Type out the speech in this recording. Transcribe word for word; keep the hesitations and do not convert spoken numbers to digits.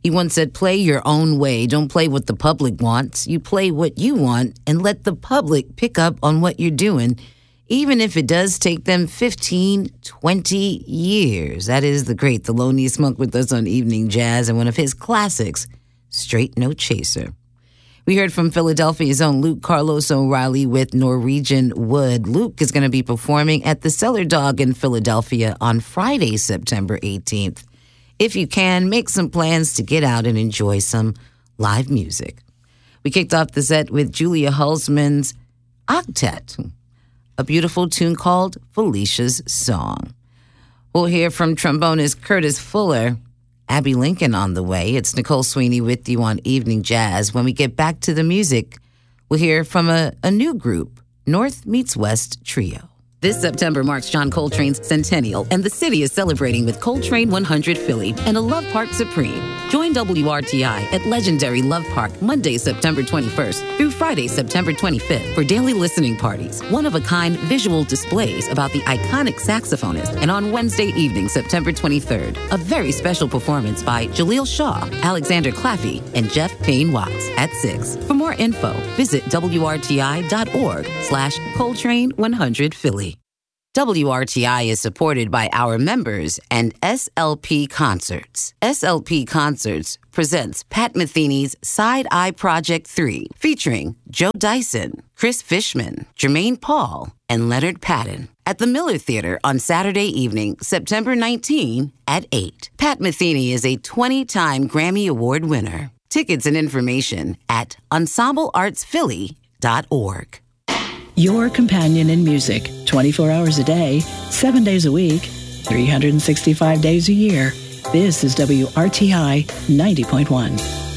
He once said, play your own way. Don't play what the public wants. You play what you want and let the public pick up on what you're doing, even if it does take them fifteen, twenty years. That is the great Thelonious Monk with us on Evening Jazz and one of his classics, Straight No Chaser. We heard from Philadelphia's own Luke Carlos O'Reilly with Norwegian Wood. Luke is going to be performing at the Cellar Dog in Philadelphia on Friday, September eighteenth. If you can, make some plans to get out and enjoy some live music. We kicked off the set with Julia Hulsman's Octet, a beautiful tune called Felicia's Song. We'll hear from trombonist Curtis Fuller, Abby Lincoln on the way. It's Nicole Sweeney with you on Evening Jazz. When we get back to the music, we'll hear from a, a new group, North Meets West Trio. This September marks John Coltrane's centennial, and the city is celebrating with Coltrane one hundred Philly and a Love Park Supreme. Join W R T I at legendary Love Park Monday, September twenty-first through Friday, September twenty-fifth for daily listening parties, one-of-a-kind visual displays about the iconic saxophonist, and on Wednesday evening, September twenty-third, a very special performance by Jaleel Shaw, Alexander Claffey, and Jeff Payne Watts at six. For more info, visit W R T I dot org slash Coltrane one hundred Philly. W R T I is supported by our members and S L P Concerts. S L P Concerts presents Pat Metheny's Side Eye Project three, featuring Joe Dyson, Chris Fishman, Jermaine Paul, and Leonard Patton at the Miller Theater on Saturday evening, September nineteenth at eight. Pat Metheny is a twenty-time Grammy Award winner. Tickets and information at ensemble arts philly dot org. Your companion in music, twenty-four hours a day, seven days a week, three hundred sixty-five days a year. This is W R T I ninety point one.